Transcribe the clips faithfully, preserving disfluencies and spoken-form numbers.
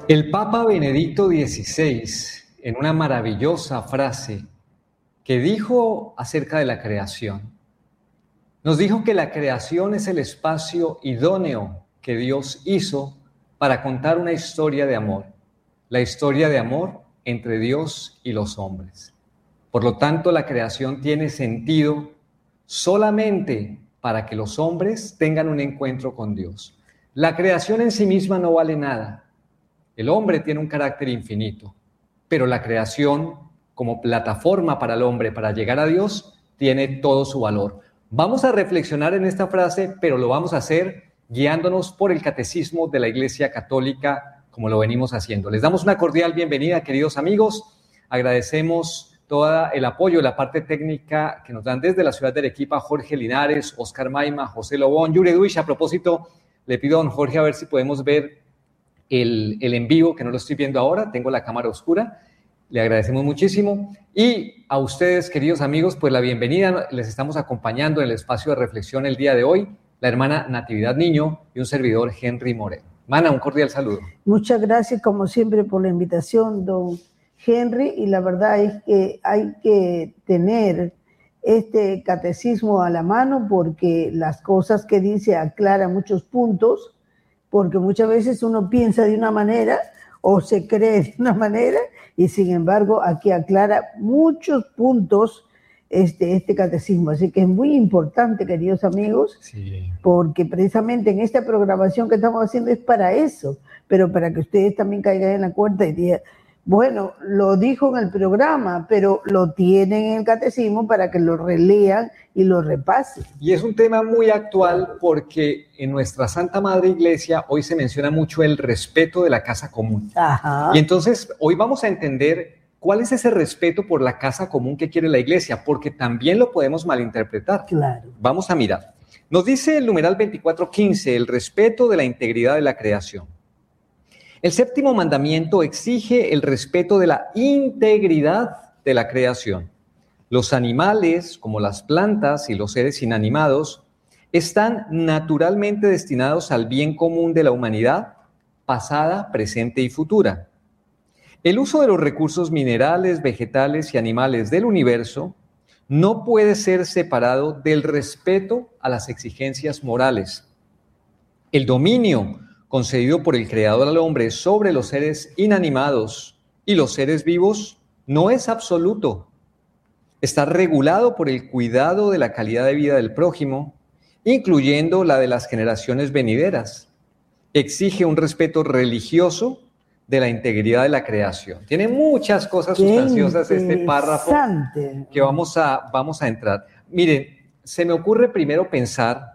El Papa Benedicto dieciséis, en una maravillosa frase que dijo acerca de la creación, nos dijo que la creación es el espacio idóneo que Dios hizo para contar una historia de amor, la historia de amor entre Dios y los hombres. Por lo tanto, la creación tiene sentido solamente para que los hombres tengan un encuentro con Dios. La creación en sí misma no vale nada. El hombre tiene un carácter infinito, pero la creación como plataforma para el hombre para llegar a Dios tiene todo su valor. Vamos a reflexionar en esta frase, pero lo vamos a hacer guiándonos por el catecismo de la Iglesia Católica, como lo venimos haciendo. Les damos una cordial bienvenida, queridos amigos. Agradecemos todo el apoyo de la parte técnica que nos dan desde la ciudad de Arequipa, Jorge Linares, Oscar Maima, José Lobón, Yuri Duish. A propósito, le pido a don Jorge a ver si podemos ver el, el en vivo, que no lo estoy viendo ahora, tengo la cámara oscura. Le agradecemos muchísimo. Y a ustedes, queridos amigos, pues la bienvenida. Les estamos acompañando en el espacio de reflexión el día de hoy, la hermana Natividad Niño y un servidor, Henry Moreno. Mana, un cordial saludo. Muchas gracias, como siempre, por la invitación, don Henry. Y la verdad es que hay que tener este catecismo a la mano porque las cosas que dice aclara muchos puntos, porque muchas veces uno piensa de una manera o se cree de una manera y sin embargo aquí aclara muchos puntos este, este catecismo. Así que es muy importante, queridos amigos, sí, porque precisamente en esta programación que estamos haciendo es para eso, pero para que ustedes también caigan en la cuenta y digan, bueno, lo dijo en el programa, pero lo tienen en el catecismo para que lo relean y lo repasen. Y es un tema muy actual porque en nuestra Santa Madre Iglesia hoy se menciona mucho el respeto de la casa común. Ajá. Y entonces hoy vamos a entender cuál es ese respeto por la casa común que quiere la Iglesia, porque también lo podemos malinterpretar. Claro. Vamos a mirar. Nos dice el numeral veinticuatro quince, el respeto de la integridad de la creación. El séptimo mandamiento exige el respeto de la integridad de la creación. Los animales, como las plantas y los seres inanimados, están naturalmente destinados al bien común de la humanidad, pasada, presente y futura. El uso de los recursos minerales, vegetales y animales del universo no puede ser separado del respeto a las exigencias morales. El dominio concedido por el Creador al hombre sobre los seres inanimados y los seres vivos no es absoluto. Está regulado por el cuidado de la calidad de vida del prójimo, incluyendo la de las generaciones venideras. Exige un respeto religioso de la integridad de la creación. Tiene muchas cosas sustanciosas este párrafo que vamos a, vamos a entrar. Miren, se me ocurre primero pensar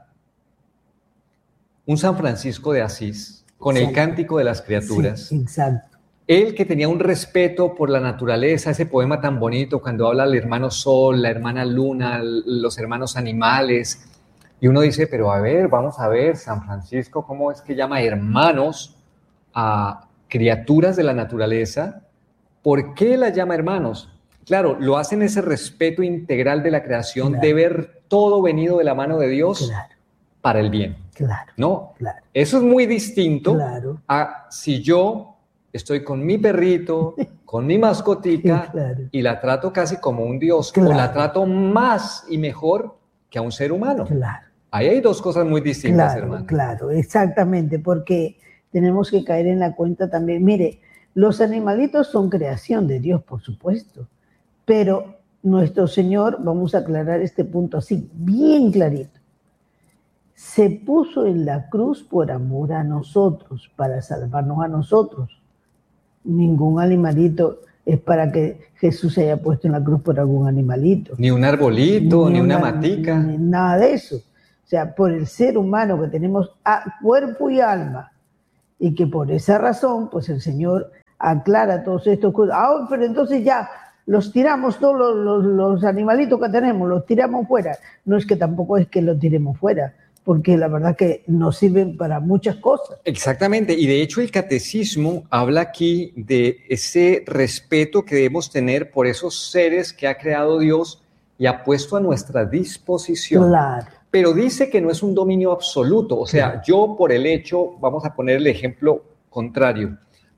un San Francisco de Asís, con exacto, el cántico de las criaturas. Sí, exacto. Él que tenía un respeto por la naturaleza, ese poema tan bonito cuando habla del hermano sol, la hermana luna, los hermanos animales. Y uno dice, pero a ver, vamos a ver, San Francisco, ¿cómo es que llama hermanos a criaturas de la naturaleza? ¿Por qué las llama hermanos? Claro, lo hacen ese respeto integral de la creación, claro, de ver todo venido de la mano de Dios, claro, para el bien. Claro, ¿no? Claro. Eso es muy distinto, claro, a si yo estoy con mi perrito, con mi mascotica, claro, y la trato casi como un dios, claro, o la trato más y mejor que a un ser humano. Claro. Ahí hay dos cosas muy distintas, claro, hermano. Claro, exactamente, porque tenemos que caer en la cuenta también. Mire, los animalitos son creación de Dios, por supuesto, pero nuestro Señor, vamos a aclarar este punto así, bien clarito, se puso en la cruz por amor a nosotros, para salvarnos a nosotros. Ningún animalito es para que Jesús se haya puesto en la cruz por algún animalito. Ni un arbolito, ni, ni una, una matica. Ni, nada de eso. O sea, por el ser humano que tenemos a, cuerpo y alma. Y que por esa razón, pues el Señor aclara todos estos cosas. Ah, pero entonces ya los tiramos todos los, los, los animalitos que tenemos, los tiramos fuera. No es que tampoco es que los tiremos fuera, porque la verdad que nos sirven para muchas cosas. Exactamente, y de hecho el catecismo habla aquí de ese respeto que debemos tener por esos seres que ha creado Dios y ha puesto a nuestra disposición. Claro. Pero dice que no es un dominio absoluto, o sea, claro, yo por el hecho, vamos a poner el ejemplo contrario,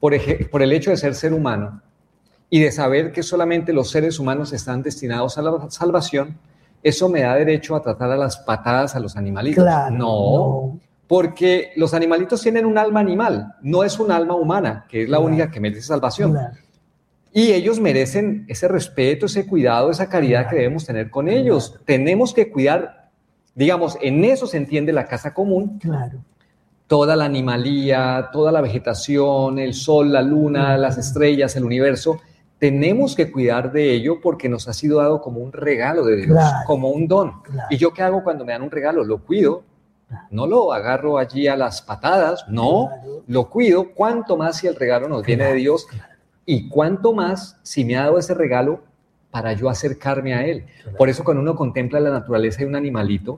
por, ej- por el hecho de ser ser humano y de saber que solamente los seres humanos están destinados a la salvación, eso me da derecho a tratar a las patadas a los animalitos. Claro, No, no. porque los animalitos tienen un alma animal, no es un alma humana, que es la Claro. única que merece salvación. Claro. Y ellos merecen ese respeto, ese cuidado, esa caridad Claro. que debemos tener con ellos. Claro. Tenemos que cuidar, digamos, en eso se entiende la casa común, Claro. toda la animalía, toda la vegetación, el sol, la luna, las estrellas, el universo. Tenemos que cuidar de ello porque nos ha sido dado como un regalo de Dios, Claro. como un don. Claro. ¿Y yo qué hago cuando me dan un regalo? Lo cuido, no lo agarro allí a las patadas, no, Claro. lo cuido. ¿Cuánto más si el regalo nos viene de Dios? Y cuánto más si me ha dado ese regalo para yo acercarme a Él. Claro. Por eso cuando uno contempla la naturaleza de un animalito,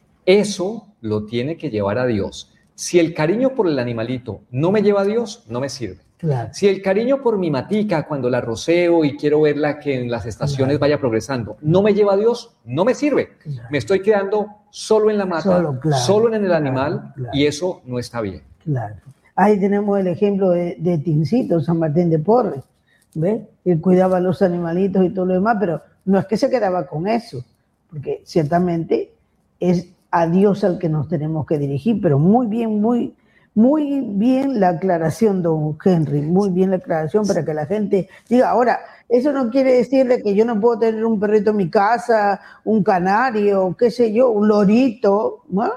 eso lo tiene que llevar a Dios. Si el cariño por el animalito no me lleva a Dios, no me sirve. Claro. Si el cariño por mi matica, cuando la roceo y quiero verla que en las estaciones Claro. vaya progresando, no me lleva a Dios, no me sirve. Claro. Me estoy quedando solo en la mata, Solo, claro, solo en el claro, animal, claro. y eso no está bien. Claro. Ahí tenemos el ejemplo de, de Tincito, San Martín de Porres. ¿Ves? Él cuidaba a los animalitos y todo lo demás, pero no es que se quedaba con eso, porque ciertamente es a Dios al que nos tenemos que dirigir, pero muy bien, muy, muy bien la aclaración, don Henry, muy bien la aclaración para que la gente diga. Ahora, eso no quiere decirle que yo no puedo tener un perrito en mi casa, un canario, qué sé yo, un lorito, ¿no?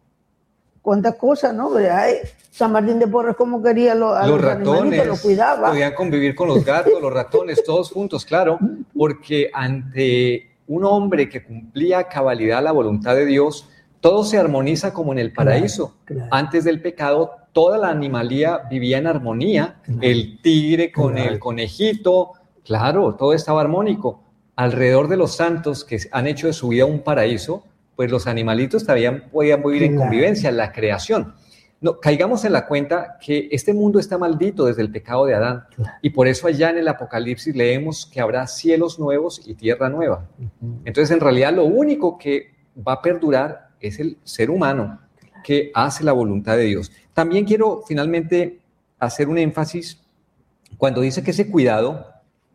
Cuántas cosas, ¿no? Ay, San Martín de Porres, cómo quería lo, a Los los animalitos, ratones los cuidaba. podían convivir con los gatos, los ratones, todos juntos, claro, porque ante un hombre que cumplía a cabalidad la voluntad de Dios, todo se armoniza como en el paraíso. Claro, claro. Antes del pecado, toda la animalía vivía en armonía, Claro. el tigre con Claro. el conejito, claro, todo estaba armónico. Alrededor de los santos que han hecho de su vida un paraíso, pues los animalitos también podían vivir en Claro. convivencia, en la creación. No, caigamos en la cuenta que este mundo está maldito desde el pecado de Adán, Claro. y por eso allá en el Apocalipsis leemos que habrá cielos nuevos y tierra nueva. Ujú. Entonces, en realidad, lo único que va a perdurar es el ser humano que hace la voluntad de Dios. También quiero finalmente hacer un énfasis cuando dice que ese cuidado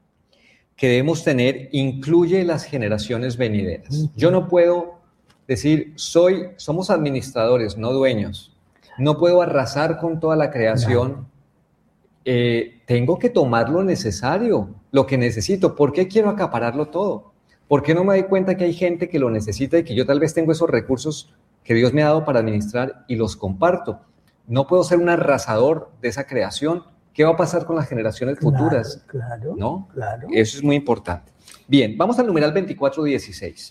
que debemos tener incluye las generaciones venideras. Ujú. Yo no puedo decir, soy, somos administradores, no dueños. No puedo arrasar con toda la creación. Claro. Eh, tengo que tomar lo necesario, lo que necesito. ¿Por qué quiero acapararlo todo? ¿Por qué no me doy cuenta que hay gente que lo necesita y que yo tal vez tengo esos recursos que Dios me ha dado para administrar y los comparto? No puedo ser un arrasador de esa creación. ¿Qué va a pasar con las generaciones futuras? Claro, ¿No? claro. Eso es muy importante. Bien, vamos al numeral veinticuatro dieciséis.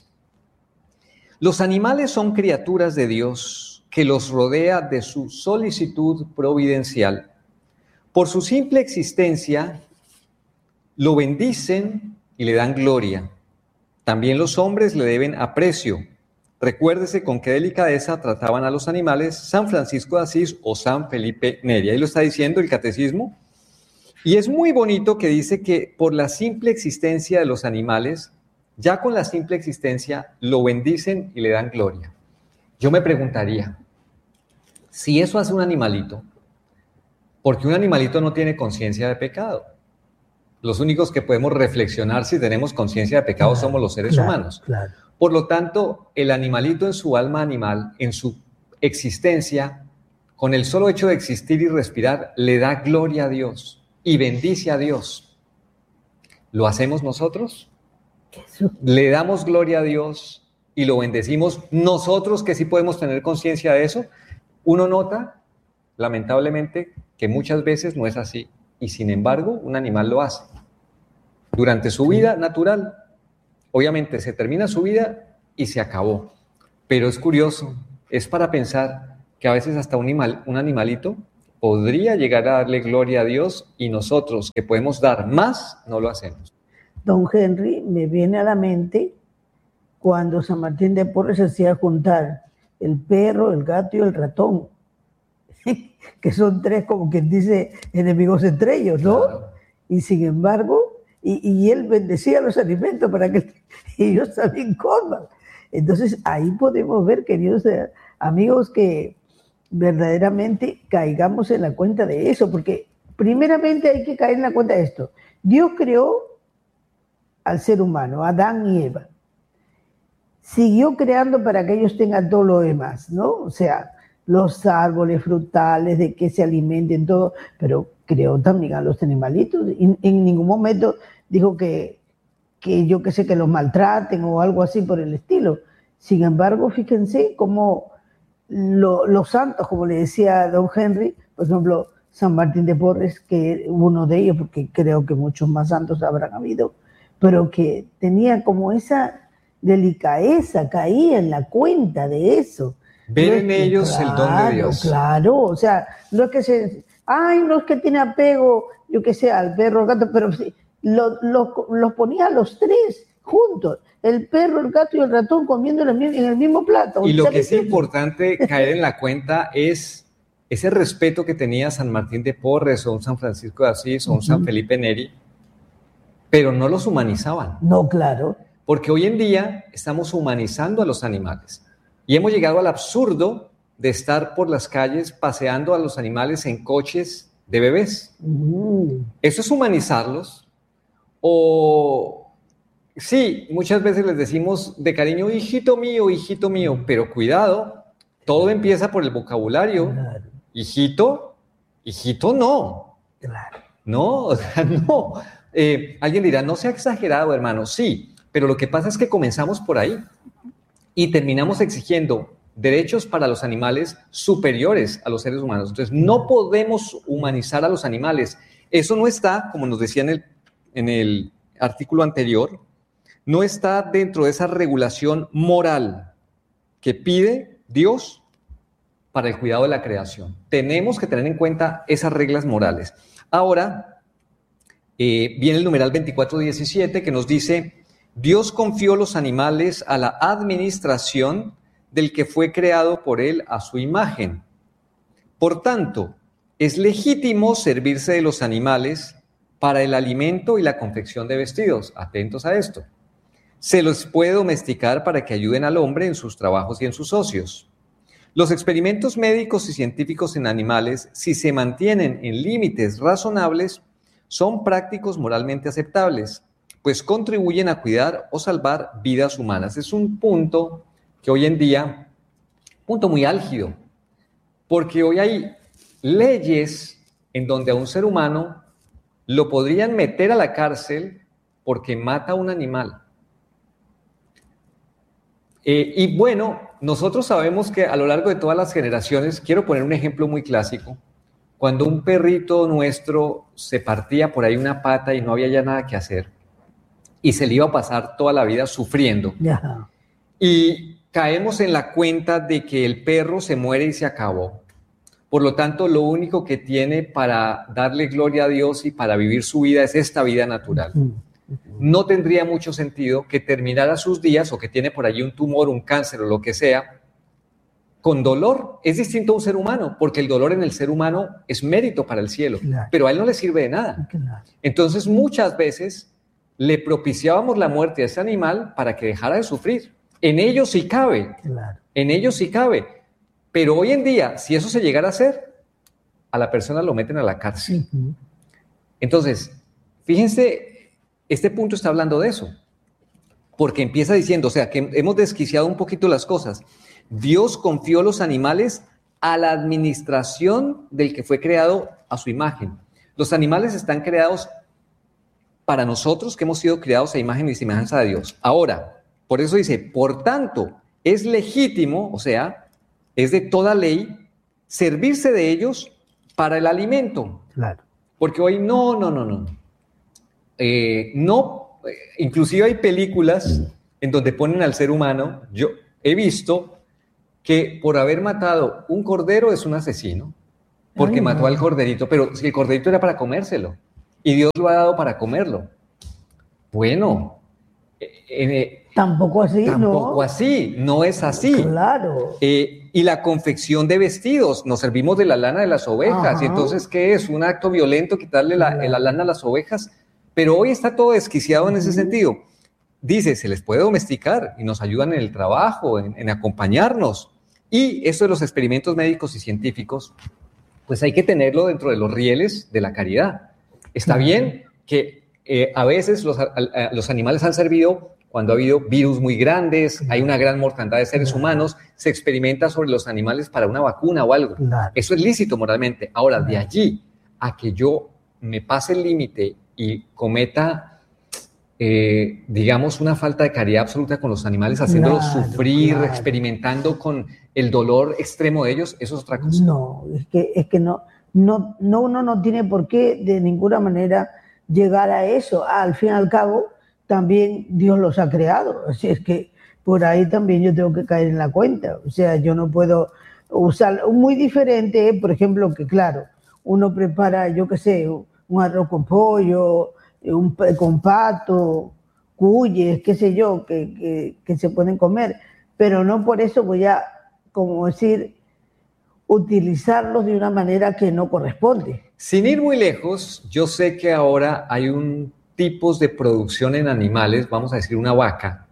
Los animales son criaturas de Dios que los rodea de su solicitud providencial. Por su simple existencia, lo bendicen y le dan gloria. También los hombres le deben aprecio. Recuérdese con qué delicadeza trataban a los animales San Francisco de Asís o San Felipe Neri. Ahí lo está diciendo el catecismo. Y es muy bonito que dice que por la simple existencia de los animales, ya con la simple existencia, lo bendicen y le dan gloria. Yo me preguntaría, si eso hace un animalito, porque un animalito no tiene conciencia de pecado. Los únicos que podemos reflexionar si tenemos conciencia de pecado Claro, somos los seres claro, humanos. Claro. Por lo tanto, el animalito en su alma animal, en su existencia, con el solo hecho de existir y respirar, le da gloria a Dios y bendice a Dios. ¿Lo hacemos nosotros? Eso. ¿Le damos gloria a Dios y lo bendecimos nosotros que sí podemos tener conciencia de eso? Uno nota, lamentablemente, que muchas veces no es así. Y sin embargo, un animal lo hace. Durante su vida natural, obviamente se termina su vida y se acabó. Pero es curioso, es para pensar que a veces hasta un, animal, un animalito podría llegar a darle gloria a Dios y nosotros, que podemos dar más, no lo hacemos. Don Henry, me viene a la mente cuando San Martín de Porres hacía juntar el perro, el gato y el ratón, que son tres, como quien dice, enemigos entre ellos, ¿no? Claro. Y sin embargo, y, y él bendecía los alimentos para que ellos también coman. Entonces ahí podemos ver, queridos amigos, que verdaderamente caigamos en la cuenta de eso, porque primeramente hay que caer en la cuenta de esto. Dios creó al ser humano, Adán y Eva. Siguió creando para que ellos tengan todo lo demás, ¿no? O sea, los árboles frutales, de que se alimenten, todo, pero creó también a los animalitos. Y en ningún momento dijo que, que yo qué sé, que los maltraten o algo así por el estilo. Sin embargo, fíjense cómo lo, los santos, como le decía don Henry, por ejemplo, San Martín de Porres, que uno de ellos, porque creo que muchos más santos habrán habido, pero que tenía como esa delicadeza, caía en la cuenta de eso. Ver no en que, ellos claro, el don de Dios. Claro, o sea, no es que se, ay, no es que tiene apego, yo que sé, al perro, al gato, pero sí, los lo, lo ponía a los tres juntos, el perro, el gato y el ratón comiendo en el mismo, en el mismo plato. Y lo que es importante caer en la cuenta es ese respeto que tenía San Martín de Porres o un San Francisco de Asís o un uh-huh. San Felipe Neri, pero no los humanizaban. No, claro. Porque hoy en día estamos humanizando a los animales y hemos llegado al absurdo de estar por las calles paseando a los animales en coches de bebés. Uh-huh. ¿Eso es humanizarlos? O sí, muchas veces les decimos de cariño, hijito mío, hijito mío, pero cuidado, todo empieza por el vocabulario. Claro. Hijito, hijito no. Claro. No, o sea, no. Eh, alguien dirá, no sea exagerado, hermano. Sí, pero lo que pasa es que comenzamos por ahí y terminamos exigiendo derechos para los animales superiores a los seres humanos. Entonces, no podemos humanizar a los animales. Eso no está, como nos decía en el, en el artículo anterior, no está dentro de esa regulación moral que pide Dios para el cuidado de la creación. Tenemos que tener en cuenta esas reglas morales. Ahora, eh, viene el numeral veinticuatro diecisiete que nos dice: Dios confió los animales a la administración del que fue creado por él a su imagen. Por tanto, es legítimo servirse de los animales para el alimento y la confección de vestidos. Atentos a esto. Se los puede domesticar para que ayuden al hombre en sus trabajos y en sus ocios. Los experimentos médicos y científicos en animales, si se mantienen en límites razonables, son prácticos moralmente aceptables, pues contribuyen a cuidar o salvar vidas humanas. Es un punto que hoy en día, punto muy álgido, porque hoy hay leyes en donde a un ser humano lo podrían meter a la cárcel porque mata a un animal. Eh, y bueno, nosotros sabemos que a lo largo de todas las generaciones, quiero poner un ejemplo muy clásico, cuando un perrito nuestro se partía por ahí una pata y no había ya nada que hacer, y se le iba a pasar toda la vida sufriendo. Yeah. Y caemos en la cuenta de que el perro se muere y se acabó. Por lo tanto, lo único que tiene para darle gloria a Dios y para vivir su vida es esta vida natural. No tendría mucho sentido que terminara sus días o que tiene por allí un tumor, un cáncer o lo que sea, con dolor. Es distinto a un ser humano, porque el dolor en el ser humano es mérito para el cielo, claro, pero a él no le sirve de nada. Claro. Entonces, muchas veces le propiciábamos la muerte a ese animal para que dejara de sufrir. En ello sí cabe, claro. en ello sí cabe. Pero hoy en día, si eso se llegara a hacer, a la persona lo meten a la cárcel. Uh-huh. Entonces, fíjense, este punto está hablando de eso, porque empieza diciendo, o sea, que hemos desquiciado un poquito las cosas. Dios confió los animales a la administración del que fue creado a su imagen. Los animales están creados para nosotros, que hemos sido creados a imagen y semejanza de Dios. Ahora, por eso dice, por tanto, es legítimo, o sea, es de toda ley, servirse de ellos para el alimento. Claro. Porque hoy no, no, no, no. Eh, no, eh, inclusive hay películas en donde ponen al ser humano. Yo he visto que por haber matado un cordero es un asesino, porque Ay, mató no. al corderito, pero si el corderito era para comérselo y Dios lo ha dado para comerlo. Bueno, eh, eh, tampoco así, tampoco ¿no? así, no es así. Claro. Eh, y la confección de vestidos, nos servimos de la lana de las ovejas. Ajá. Y entonces, ¿qué es? Un acto violento quitarle la, claro. la lana a las ovejas. Pero hoy está todo desquiciado uh-huh. en ese sentido. Dice, se les puede domesticar y nos ayudan en el trabajo, en, en acompañarnos. Y esto de los experimentos médicos y científicos, pues hay que tenerlo dentro de los rieles de la caridad. Está bien que eh, a veces los, a, a, los animales han servido cuando ha habido virus muy grandes, hay una gran mortandad de seres claro. humanos, se experimenta sobre los animales para una vacuna o algo. Claro. Eso es lícito moralmente. Ahora, claro. de allí a que yo me pase el límite y cometa, eh, digamos, una falta de caridad absoluta con los animales, haciéndolos claro, sufrir, claro. experimentando con el dolor extremo de ellos, eso es otra cosa. No, es que, es que no, no, no, uno no tiene por qué de ninguna manera llegar a eso. Al fin y al cabo, también Dios los ha creado, así es que por ahí también yo tengo que caer en la cuenta, o sea, yo no puedo usar, muy diferente, por ejemplo, que claro, uno prepara, yo qué sé, un arroz con pollo, un con pato, cuyes, qué sé yo, que, que, que se pueden comer, pero no por eso voy a, como decir, utilizarlos de una manera que no corresponde. Sin ir muy lejos, yo sé que ahora hay un tipos de producción en animales, vamos a decir una vaca,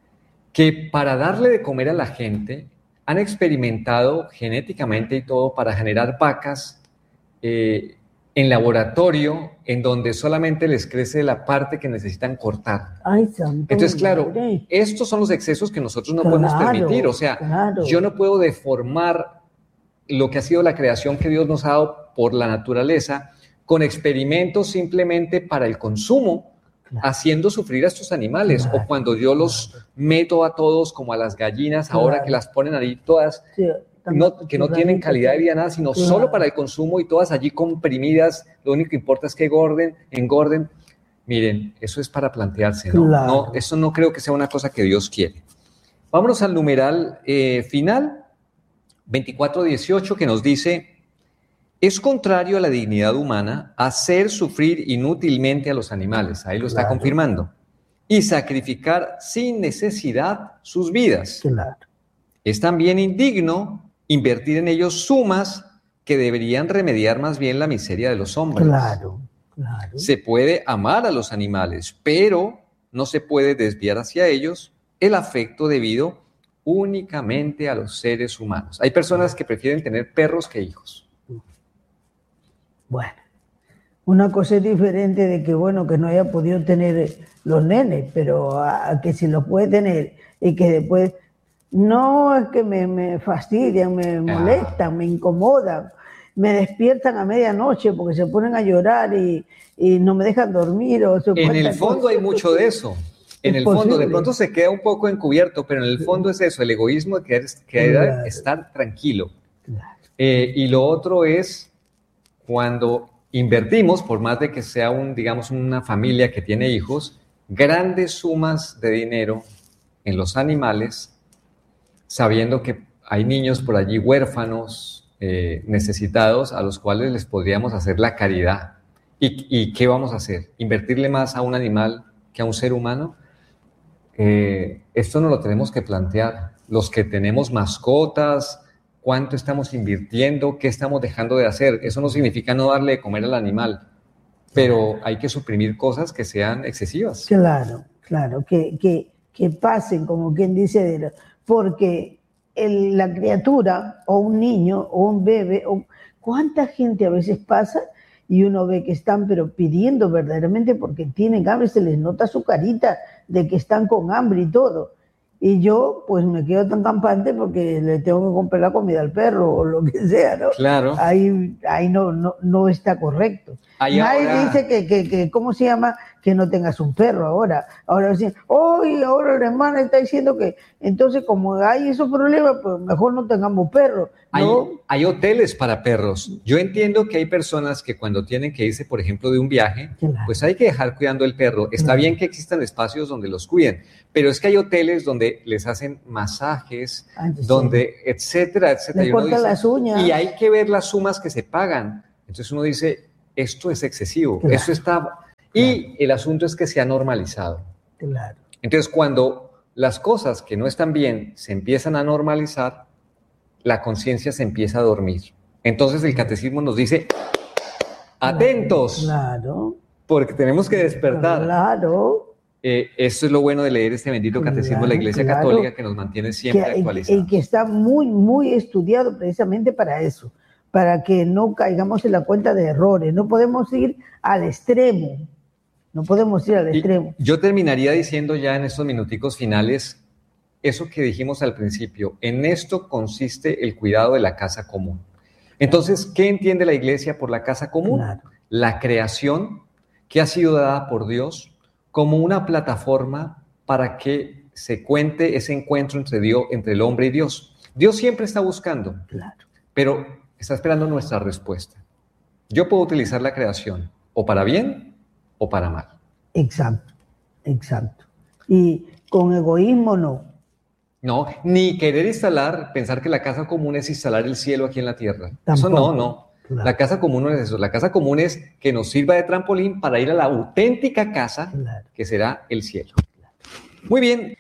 que para darle de comer a la gente han experimentado genéticamente y todo para generar vacas eh, en laboratorio en donde solamente les crece la parte que necesitan cortar. Ay, santo. Entonces, claro, madre. Estos son los excesos que nosotros no claro, podemos permitir. O sea, claro. yo no puedo deformar lo que ha sido la creación que Dios nos ha dado por la naturaleza con experimentos simplemente para el consumo, claro. haciendo sufrir a estos animales, claro, o cuando yo los claro. meto a todos como a las gallinas, claro. ahora que las ponen ahí todas, sí, no, que no tienen calidad de vida nada, sino claro. solo para el consumo y todas allí comprimidas, lo único que importa es que engorden, engorden. Miren, eso es para plantearse, ¿no? Claro. no eso no creo que sea una cosa que Dios quiere. Vámonos al numeral eh, final, veinticuatro dieciocho, que nos dice: es contrario a la dignidad humana hacer sufrir inútilmente a los animales, ahí lo está claro. confirmando, y sacrificar sin necesidad sus vidas. Claro. Es también indigno invertir en ellos sumas que deberían remediar más bien la miseria de los hombres. Claro, claro. Se puede amar a los animales, pero no se puede desviar hacia ellos el afecto debido únicamente a los seres humanos. Hay personas que prefieren tener perros que hijos. Bueno, una cosa es diferente de que, bueno, que no haya podido tener los nenes, pero a, a que si los puede tener y que después, no es que me, me fastidian, me molestan, ah. me incomodan, me despiertan a medianoche porque se ponen a llorar y, y no me dejan dormir. O se en el fondo hay mucho de eso. En el fondo, de pronto se queda un poco encubierto, pero en el fondo es eso, el egoísmo de querer, querer claro. estar tranquilo. Claro. Eh, y lo otro es cuando invertimos, por más de que sea un, digamos, una familia que tiene hijos, grandes sumas de dinero en los animales, sabiendo que hay niños por allí huérfanos, eh, necesitados, a los cuales les podríamos hacer la caridad. ¿Y, ¿Y qué vamos a hacer? ¿Invertirle más a un animal que a un ser humano? Eh, esto no lo tenemos que plantear. Los que tenemos mascotas, cuánto estamos invirtiendo, qué estamos dejando de hacer. Eso no significa no darle de comer al animal, pero hay que suprimir cosas que sean excesivas. Claro, claro, que, que, que pasen, como quien dice, porque el, la criatura o un niño o un bebé, o, ¿cuánta gente a veces pasa y uno ve que están pero pidiendo verdaderamente porque tienen hambre, se les nota su carita de que están con hambre y todo? Y yo, pues, me quedo tan campante porque le tengo que comprar la comida al perro o lo que sea, ¿no? Claro. Ahí, ahí no, no, no está correcto. Ahí Nadie ahora... dice que, que, que, ¿cómo se llama? Que no tengas un perro ahora. Ahora dicen, hoy, ahora la hermana está diciendo que, entonces, como hay esos problemas, pues mejor no tengamos perros, ¿no? Hay, hay hoteles para perros. Yo entiendo que hay personas que cuando tienen que irse, por ejemplo, de un viaje, claro. pues hay que dejar cuidando el perro. Está claro. bien que existan espacios donde los cuiden, pero es que hay hoteles donde les hacen masajes, Ay, donde, sí. etcétera, etcétera. Le cortan las uñas. Y hay que ver las sumas que se pagan. Entonces uno dice, esto es excesivo, claro. esto está... Claro. Y el asunto es que se ha normalizado. Claro. Entonces cuando las cosas que no están bien se empiezan a normalizar, la conciencia se empieza a dormir. Entonces el catecismo nos dice, atentos, claro. porque tenemos que despertar. Claro. Eh, esto es lo bueno de leer este bendito catecismo claro, de la Iglesia claro. Católica, que nos mantiene siempre que, actualizados. Y que está muy, muy estudiado precisamente para eso, para que no caigamos en la cuenta de errores. No podemos ir al extremo, no podemos ir al Y extremo. yo terminaría diciendo ya en estos minuticos finales eso que dijimos al principio. En esto consiste el cuidado de la casa común. Entonces, ¿qué entiende la Iglesia por la casa común? Claro. La creación que ha sido dada por Dios como una plataforma para que se cuente ese encuentro entre Dios, entre el hombre y Dios. Dios siempre está buscando, Claro. pero está esperando nuestra respuesta. Yo puedo utilizar la creación o para bien o para mal. Exacto, exacto. Y con egoísmo no. No, ni querer instalar, pensar que la casa común es instalar el cielo aquí en la tierra. Tampoco. Eso no, no. Claro. La casa común no es eso. La casa común es que nos sirva de trampolín para ir a la auténtica casa, Claro. que será el cielo. Muy bien.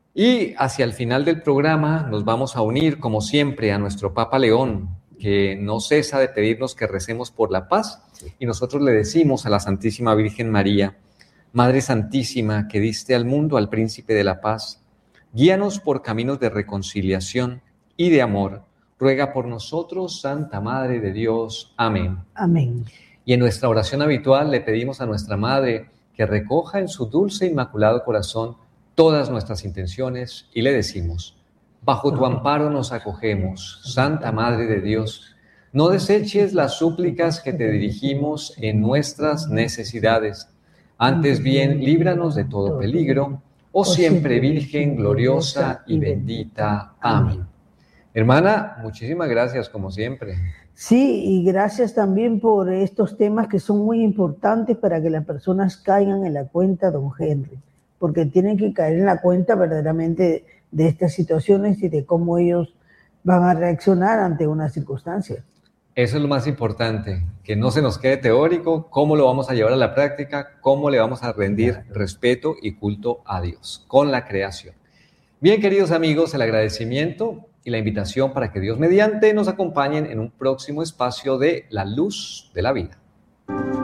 Y hacia el final del programa nos vamos a unir, como siempre, a nuestro Papa León, que no cesa de pedirnos que recemos por la paz. Y nosotros le decimos a la Santísima Virgen María: Madre Santísima, que diste al mundo al Príncipe de la Paz, guíanos por caminos de reconciliación y de amor. Ruega por nosotros, Santa Madre de Dios. Amén. Amén. Y en nuestra oración habitual le pedimos a nuestra Madre que recoja en su dulce e inmaculado corazón todas nuestras intenciones y le decimos: bajo tu amparo nos acogemos, Santa Madre de Dios. No deseches las súplicas que te dirigimos en nuestras necesidades. Antes bien, líbranos de todo peligro. Oh siempre Virgen gloriosa y bendita. Amén. Hermana, muchísimas gracias como siempre. Sí, y gracias también por estos temas que son muy importantes para que las personas caigan en la cuenta, don Henry, porque tienen que caer en la cuenta verdaderamente de estas situaciones y de cómo ellos van a reaccionar ante una circunstancia. Eso es lo más importante, que no se nos quede teórico, cómo lo vamos a llevar a la práctica, cómo le vamos a rendir claro. respeto y culto a Dios con la creación. Bien, queridos amigos, el agradecimiento y la invitación para que Dios mediante nos acompañen en un próximo espacio de La Luz de la Vida.